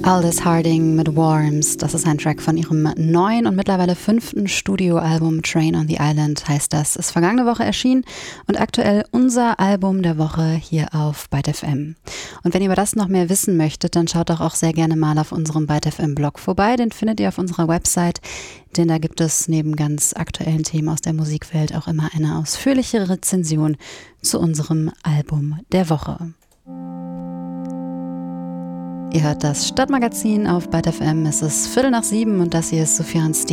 Aldous Harding mit Worms, das ist ein Track von ihrem neuen und mittlerweile 5. Studioalbum Train on the Island heißt das. Ist vergangene Woche erschienen und aktuell unser Album der Woche hier auf Byte FM. Und wenn ihr über das noch mehr wissen möchtet, dann schaut doch auch sehr gerne mal auf unserem Byte FM Blog vorbei. Den findet ihr auf unserer Website, denn da gibt es neben ganz aktuellen Themen aus der Musikwelt auch immer eine ausführliche Rezension zu unserem Album der Woche. Ihr hört das Stadtmagazin auf Byte FM. Es ist 6:15 und das hier ist Sufjan Stevens.